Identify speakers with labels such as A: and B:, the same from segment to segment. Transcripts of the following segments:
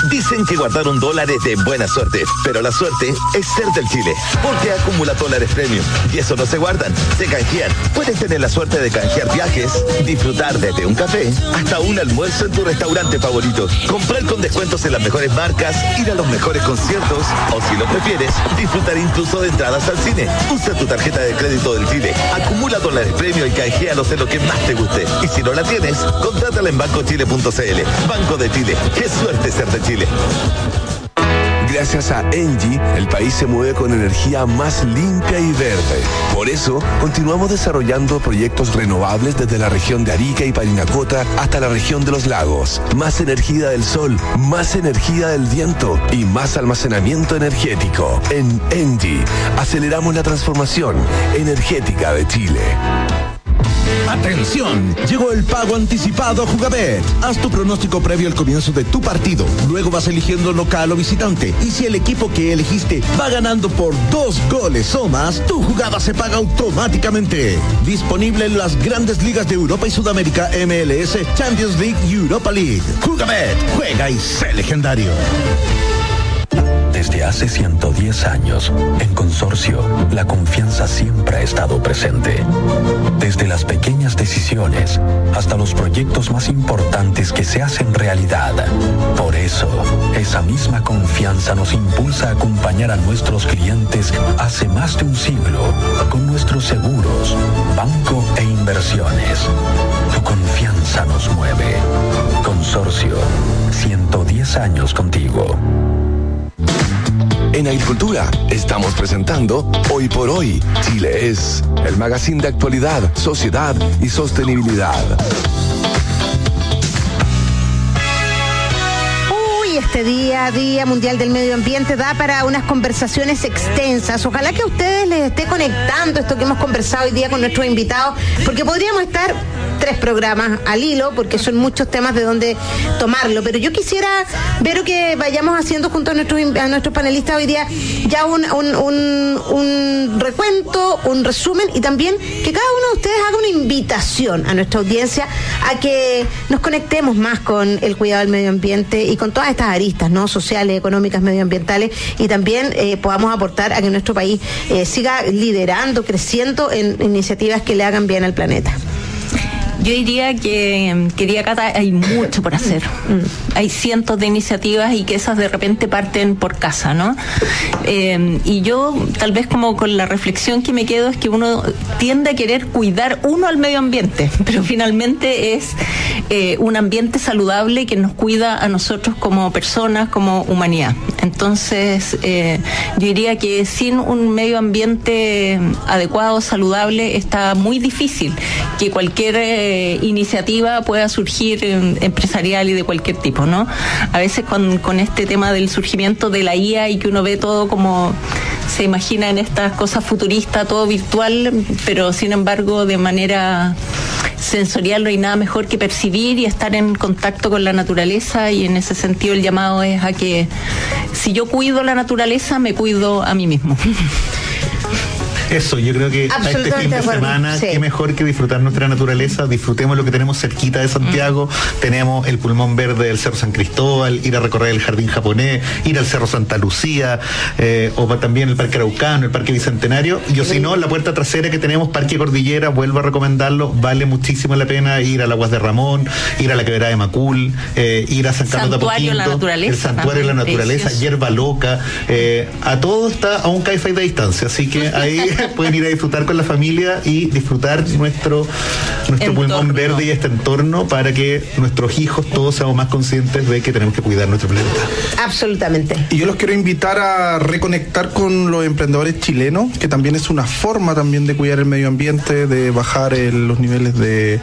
A: Dicen que guardar $1 es de buena suerte, pero la suerte es ser del Chile, porque acumula dólares premium. Y eso no se guardan, se canjean. Puedes tener la suerte de canjear viajes, disfrutar desde un café hasta un almuerzo en tu restaurante favorito, comprar con descuentos en las mejores marcas, ir a los mejores conciertos o, si lo prefieres, disfrutar incluso de entradas al cine. Usa tu tarjeta de crédito del Chile, acumula dólares premium y canjealos en lo que más te guste. Y si no la tienes, contrátala en bancochile.cl. Banco de Chile, qué suerte ser de Chile.
B: Gracias a Engie, el país se mueve con energía más limpia y verde. Por eso, continuamos desarrollando proyectos renovables desde la región de Arica y Parinacota hasta la región de los lagos. Más energía del sol, más energía del viento y más almacenamiento energético. En Engie, aceleramos la transformación energética de Chile.
C: ¡Atención! Llegó el pago anticipado a Jugabet. Haz tu pronóstico previo al comienzo de tu partido. Luego vas eligiendo local o visitante. Y si el equipo que elegiste va ganando por 2 goles o más, tu jugada se paga automáticamente. Disponible en las grandes ligas de Europa y Sudamérica, MLS, Champions League y Europa League. Jugabet, juega y sé legendario.
D: Desde hace 110 años, en Consorcio, la confianza siempre ha estado presente. Desde las pequeñas decisiones hasta los proyectos más importantes que se hacen realidad. Por eso, esa misma confianza nos impulsa a acompañar a nuestros clientes hace más de un siglo con nuestros seguros, banco e inversiones. Tu confianza nos mueve. Consorcio, 110 años contigo.
B: En Agricultura estamos presentando Hoy por Hoy. Chile es el magazine de actualidad, sociedad y sostenibilidad.
E: Este Día Mundial del Medio Ambiente da para unas conversaciones extensas. Ojalá que a ustedes les esté conectando esto que hemos conversado hoy día con nuestros invitados, porque podríamos estar 3 programas al hilo, porque son muchos temas de donde tomarlo, pero yo quisiera ver que vayamos haciendo junto a nuestros panelistas hoy día ya un recuento, un resumen, y también que cada uno de ustedes haga una invitación a nuestra audiencia a que nos conectemos más con el cuidado del medio ambiente y con todas estas aristas, ¿no? Sociales, económicas, medioambientales, y también podamos aportar a que nuestro país siga liderando, creciendo en iniciativas que le hagan bien al planeta.
F: Yo diría que, querida Cata, hay mucho por hacer. Hay cientos de iniciativas y que esas de repente parten por casa, ¿no? Y yo, tal vez como con la reflexión que me quedo, es que uno tiende a querer cuidar al medio ambiente, pero finalmente es un ambiente saludable que nos cuida a nosotros como personas, como humanidad. Entonces, yo diría que sin un medio ambiente adecuado, saludable, está muy difícil que cualquier iniciativa pueda surgir empresarial y de cualquier tipo, ¿no? A veces con este tema del surgimiento de la IA y que uno ve todo como se imagina en estas cosas futuristas, todo virtual, pero sin embargo de manera sensorial no hay nada mejor que percibir y estar en contacto con la naturaleza, y en ese sentido el llamado es a que si yo cuido la naturaleza, me cuido a mí mismo.
G: Eso, yo creo que a este fin de semana, sí, qué mejor que disfrutar nuestra naturaleza. Disfrutemos lo que tenemos cerquita de Santiago. Tenemos el pulmón verde del Cerro San Cristóbal, ir a recorrer el Jardín Japonés, ir al Cerro Santa Lucía, o también el Parque Araucano, el Parque Bicentenario. Yo, si no, la puerta trasera que tenemos, Parque Cordillera, vuelvo a recomendarlo, vale muchísimo la pena ir a las Aguas de Ramón, ir a la Quebrada de Macul, ir a San Carlos de Apoquindo, el Santuario de la Naturaleza, Hierba Loca, a todo está a un Wi-Fi de distancia, así que ahí pueden ir a disfrutar con la familia y disfrutar nuestro pulmón verde y este entorno, para que nuestros hijos todos seamos más conscientes de que tenemos que cuidar nuestro planeta.
E: Absolutamente.
H: Y yo los quiero invitar a reconectar con los emprendedores chilenos, que también es una forma también de cuidar el medio ambiente, de bajar los niveles de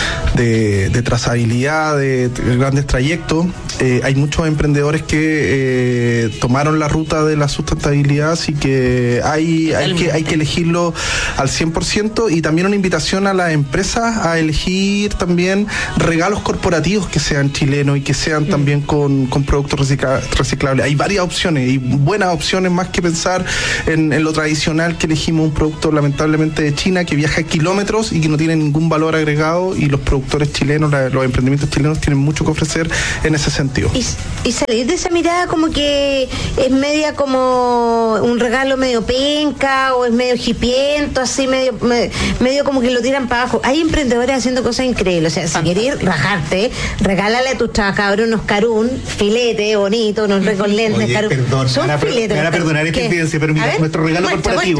H: trazabilidad, de grandes trayectos. Hay muchos emprendedores que tomaron la ruta de la sustentabilidad, así que hay que elegir elegirlo al 100%, y también una invitación a las empresas a elegir también regalos corporativos que sean chilenos y que sean también con productos reciclables. Hay varias opciones y buenas opciones, más que pensar en lo tradicional que elegimos un producto lamentablemente de China que viaja kilómetros y que no tiene ningún valor agregado, y los productores chilenos, los emprendimientos chilenos tienen mucho que ofrecer en ese sentido.
E: Y salir de esa mirada como que es media como un regalo medio penca o es medio hipiento, así medio como que lo tiran para abajo. Hay emprendedores haciendo cosas increíbles. O sea, si querés rajarte, regálale a tus trabajadores unos carún, filete bonito, unos recolentes, carún.
G: Perdón,
E: son filetes.
G: Me van a perdonar esta infidencia, pero mira, nuestro regalo corporativo,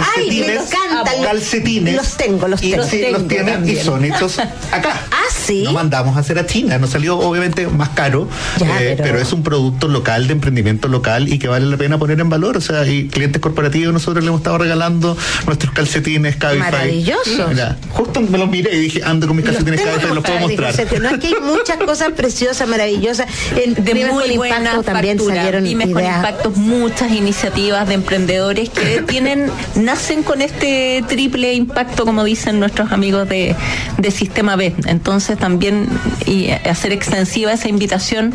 G: calcetines.
E: Los tengo.
G: Los tienen y son hechos acá.
E: Sí.
G: No mandamos a hacer a China, nos salió obviamente más caro, pero es un producto local, de emprendimiento local, y que vale la pena poner en valor. O sea, y clientes corporativos, nosotros le hemos estado regalando nuestros calcetines Cabify.
E: Maravillosos.
G: Mira, justo me los miré y dije, ando con mis calcetines Cabify, los puedo mostrar.
E: No, es que hay muchas cosas preciosas, maravillosas.
F: De muy buena
E: también
F: factura,
E: salieron
F: pymes con impactos, muchas iniciativas de emprendedores que nacen con este triple impacto, como dicen nuestros amigos de Sistema B. Entonces también y hacer extensiva esa invitación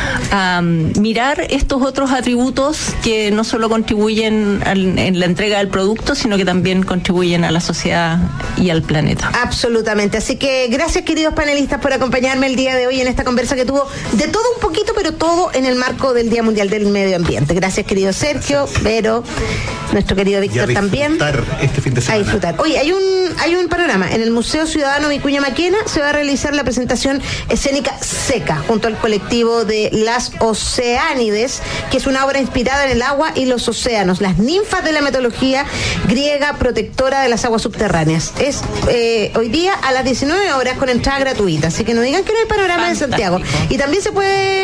F: a mirar estos otros atributos que no solo contribuyen en la entrega del producto, sino que también contribuyen a la sociedad y al planeta.
E: Absolutamente. Así que gracias, queridos panelistas, por acompañarme el día de hoy en esta conversa que tuvo de todo un poquito, pero todo en el marco del Día Mundial del Medio Ambiente. Gracias, querido Sergio, Vero, nuestro querido Víctor también.
G: Este fin de semana.
E: A disfrutar. Oye, hay un panorama. En el Museo Ciudadano Vicuña Maquena se va a realizar la presentación escénica Seca, junto al colectivo de Las Oceánides, que es una obra inspirada en el agua y los océanos, las ninfas de la mitología griega protectora de las aguas subterráneas. Es hoy día a las 19 horas con entrada gratuita, así que no digan que no hay panorama en Santiago. Y también se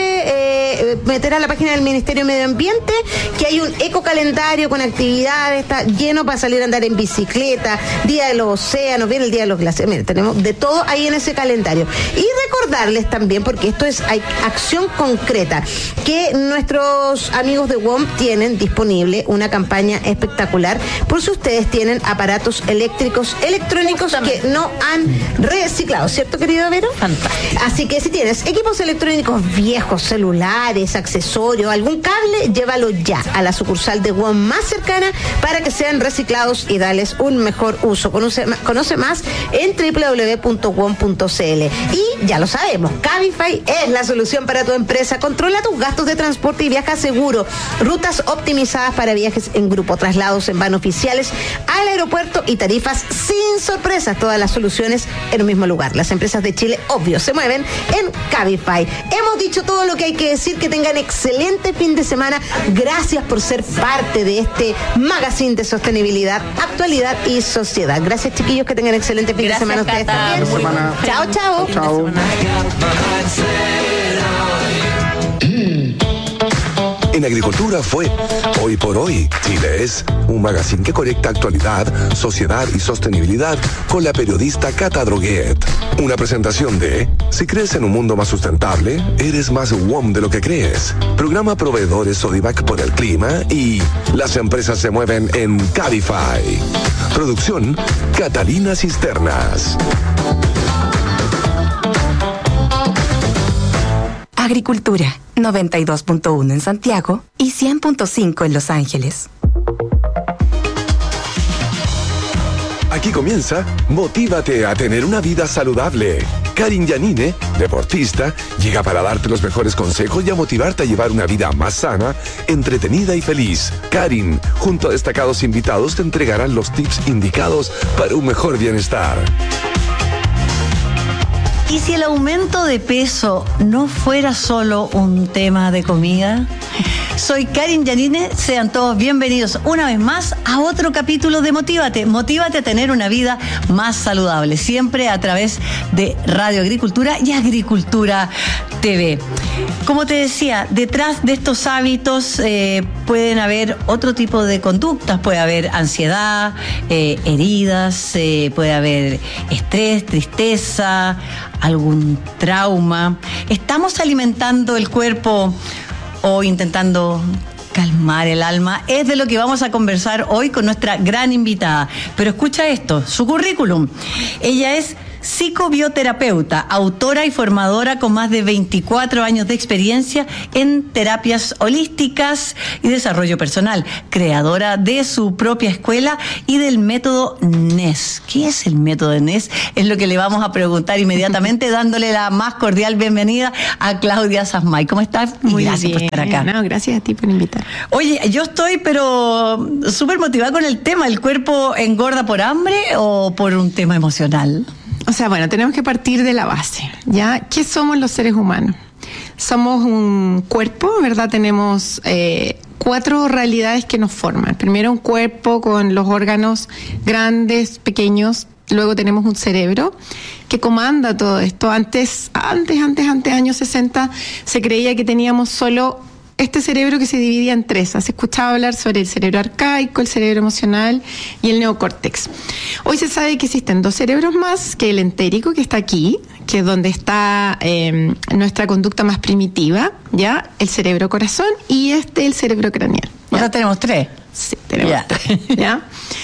E: puede meter a la página del Ministerio de Medio Ambiente, que hay un ecocalendario con actividades, está lleno para salir a andar en bicicleta, Día de los Océanos, viene el Día de los Glaciares. Miren, tenemos de todo ahí en ese calendario. Y recordarles también, porque esto es acción concreta, que nuestros amigos de WOM tienen disponible una campaña espectacular por si ustedes tienen aparatos eléctricos, electrónicos que no han reciclado, ¿cierto, querido Vero?
F: Fantástico.
E: Así que si tienes equipos electrónicos viejos, celulares, accesorios, algún cable, llévalo ya a la sucursal de WOM más cercana para que sean reciclados y darles un mejor uso. Conoce más en www.wom.cl. Y ya lo sabemos, Cabify es la solución para tu empresa. Controla tus gastos de transporte y viaja seguro. Rutas optimizadas para viajes en grupo, traslados en van oficiales al aeropuerto y tarifas sin sorpresas. Todas las soluciones en un mismo lugar. Las empresas de Chile, obvio, se mueven en Cabify. Hemos dicho todo lo que hay que decir. Que tengan excelente fin de semana. Gracias por ser parte de este magazine de sostenibilidad, actualidad y sociedad. Gracias, chiquillos, que tengan excelente fin de semana ustedes también. Chao, chao.
H: Chao.
B: En Agricultura fue Hoy por Hoy. Chile es un magazine que conecta actualidad, sociedad y sostenibilidad con la periodista Cata Droguet. Una presentación de Si crees en un mundo más sustentable, eres más WOM de lo que crees. Programa Proveedores Sodimac por el clima y las empresas se mueven en Cabify. Producción Catalina Cisternas.
I: Agricultura, 92.1 en Santiago y 100.5 en Los Ángeles.
B: Aquí comienza Motívate a tener una vida saludable. Karin Yanine, deportista, llega para darte los mejores consejos y a motivarte a llevar una vida más sana, entretenida y feliz. Karin, junto a destacados invitados, te entregarán los tips indicados para un mejor bienestar.
J: ¿Y si el aumento de peso no fuera solo un tema de comida? Soy Karin Yanine, sean todos bienvenidos una vez más a otro capítulo de Motívate. Motívate a tener una vida más saludable, siempre a través de Radio Agricultura y Agricultura TV. Como te decía, detrás de estos hábitos pueden haber otro tipo de conductas, puede haber ansiedad, heridas, puede haber estrés, tristeza, algún trauma. Estamos alimentando el cuerpo o intentando calmar el alma, es de lo que vamos a conversar hoy con nuestra gran invitada. Pero escucha esto, su currículum. Ella es psicobioterapeuta, autora y formadora con más de 24 años de experiencia en terapias holísticas y desarrollo personal, creadora de su propia escuela y del método NES. ¿Qué es el método NES? Es lo que le vamos a preguntar inmediatamente, dándole la más cordial bienvenida a Claudia Sasmay. ¿Cómo estás?
K: Muy
J: gracias
K: bien.
J: por estar acá.
K: No, gracias a ti por invitar.
J: Oye, yo estoy pero súper motivada con el tema. ¿El cuerpo engorda por hambre o por un tema emocional?
K: O sea, bueno, tenemos que partir de la base, ¿ya? ¿Qué somos los seres humanos? Somos un cuerpo, ¿verdad? Tenemos 4 realidades que nos forman. Primero, un cuerpo con los órganos grandes, pequeños. Luego tenemos un cerebro que comanda todo esto. Antes, años 60, se creía que teníamos solo este cerebro que se dividía en 3. Has escuchado hablar sobre el cerebro arcaico, el cerebro emocional y el neocórtex. Hoy se sabe que existen 2 cerebros más, que el entérico, que está aquí, que es donde está nuestra conducta más primitiva, ¿ya? El cerebro corazón y el cerebro craneal. ¿Ya?
J: Ahora tenemos 3.
K: Sí, tenemos 3, ¿ya?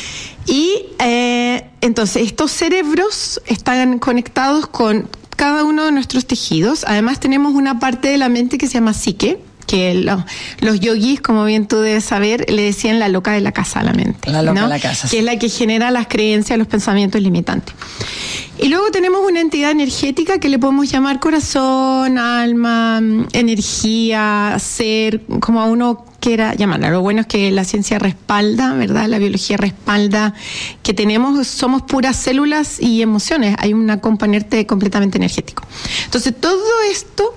K: Y entonces estos cerebros están conectados con cada uno de nuestros tejidos. Además tenemos una parte de la mente que se llama psique, que los yogis, como bien tú debes saber, le decían la loca de la casa a la mente.
J: La loca
K: ¿no?
J: de la casa.
K: Que es la que genera las creencias, los pensamientos limitantes. Y luego tenemos una entidad energética que le podemos llamar corazón, alma, energía, ser, como a uno quiera llamarla. Lo bueno es que la ciencia respalda, ¿verdad? La biología respalda que somos puras células y emociones. Hay un componente completamente energético. Entonces, todo esto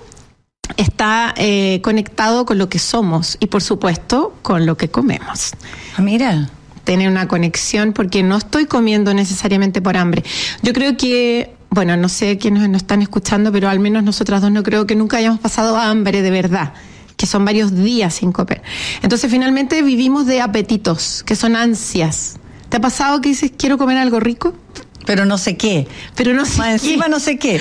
K: está conectado con lo que somos y, por supuesto, con lo que comemos.
J: Mira.
K: Tiene una conexión porque no estoy comiendo necesariamente por hambre. Yo creo que, bueno, no sé quiénes nos están escuchando, pero al menos nosotras dos no creo que nunca hayamos pasado hambre de verdad, que son varios días sin comer. Entonces, finalmente vivimos de apetitos, que son ansias. ¿Te ha pasado que dices, quiero comer algo rico?
J: Pero no sé qué.
K: Pero no sé
J: más
K: qué.
J: Encima no sé qué.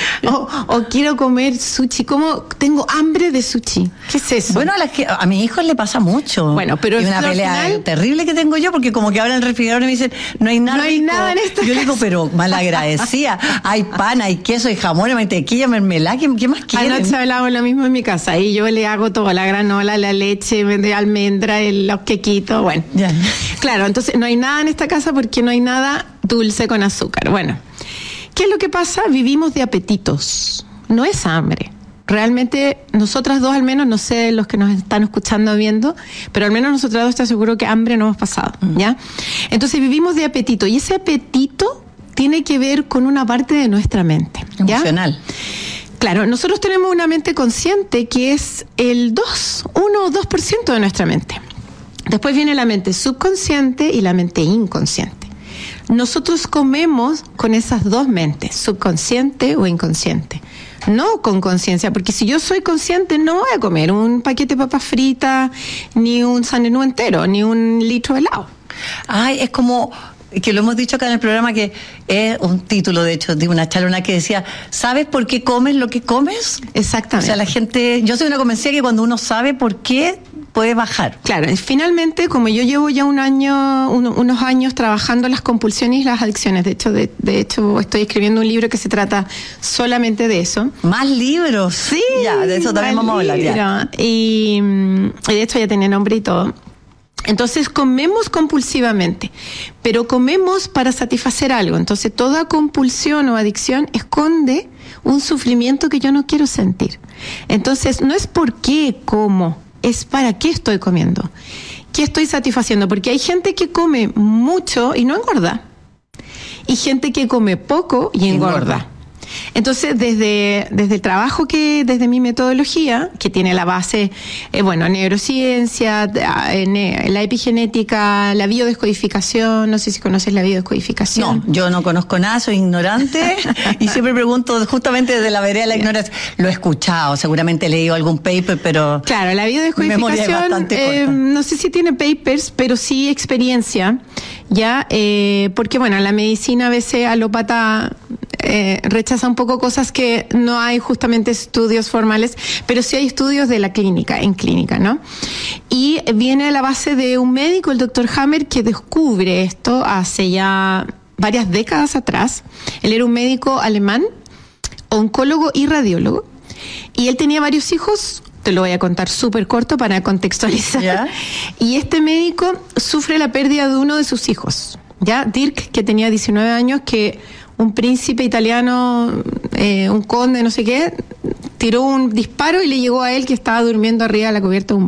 K: O quiero comer sushi. ¿Cómo tengo hambre de sushi? ¿Qué es eso?
J: Bueno, a mis hijos le pasa mucho.
K: Bueno, pero
J: y una pelea terrible que tengo yo, porque como que abren el refrigerador y me dicen, no hay nada.
K: No hay nada en esta
J: Yo digo, pero malagradecida. Hay pan, hay queso, hay jamón, hay mantequilla, mermelada. ¿Qué más quieren?
K: Anoche hablábamos lo mismo en mi casa. Y yo le hago todo, la granola, la leche de almendra, los quequitos, bueno.
J: Ya.
K: Claro, entonces no hay nada en esta casa porque no hay nada dulce con azúcar. Bueno, ¿qué es lo que pasa? Vivimos de apetitos, no es hambre. Realmente nosotras dos, al menos, no sé los que nos están escuchando viendo, pero al menos nosotras dos estoy seguro que hambre no hemos pasado, ¿ya? Entonces vivimos de apetito y ese apetito tiene que ver con una parte de nuestra mente, ¿ya?
J: Emocional.
K: Claro, nosotros tenemos una mente consciente que es el 1 o 2% de nuestra mente. Después viene la mente subconsciente y la mente inconsciente. Nosotros comemos con esas 2 mentes, subconsciente o inconsciente. No con conciencia, porque si yo soy consciente no voy a comer un paquete de papas fritas, ni un sanenú entero, ni un litro de helado.
J: Ay, es como que lo hemos dicho acá en el programa, que es un título, de hecho, de una charla que decía, ¿sabes por qué comes lo que comes?
K: Exactamente.
J: O sea, la gente, yo soy una convencida que cuando uno sabe por qué, puede bajar.
K: Claro, finalmente, como yo llevo ya unos años trabajando las compulsiones y las adicciones, de hecho estoy escribiendo un libro que se trata solamente de eso.
J: ¿Más libros?
K: Sí.
J: Ya, de eso también vamos a hablar. Ya.
K: Y de hecho ya tiene nombre y todo. Entonces comemos compulsivamente, pero comemos para satisfacer algo. Entonces toda compulsión o adicción esconde un sufrimiento que yo no quiero sentir. Entonces no es por qué como, es para qué estoy comiendo, qué estoy satisfaciendo. Porque hay gente que come mucho y no engorda, y gente que come poco y engorda. Entonces, desde el trabajo desde mi metodología, que tiene la base, neurociencia, la epigenética, la biodescodificación, no sé si conoces la biodescodificación.
J: No, yo no conozco nada, soy ignorante y siempre pregunto justamente desde la vereda de la ignorancia. Lo he escuchado, seguramente he leído algún paper, pero...
K: Claro, la biodescodificación, no sé si tiene papers, pero sí experiencia, ya, porque la medicina a veces alópata rechaza un poco cosas que no hay justamente estudios formales, pero sí hay estudios de la clínica, ¿no? Y viene a la base de un médico, el doctor Hammer, que descubre esto hace ya varias décadas atrás. Él era un médico alemán, oncólogo y radiólogo. Y él tenía varios hijos, te lo voy a contar súper corto para contextualizar. ¿Ya? Y este médico sufre la pérdida de uno de sus hijos, ¿ya? Dirk, que tenía 19 años, que un príncipe italiano, un conde, no sé qué, tiró un disparo y le llegó a él, que estaba durmiendo arriba de la cubierta de un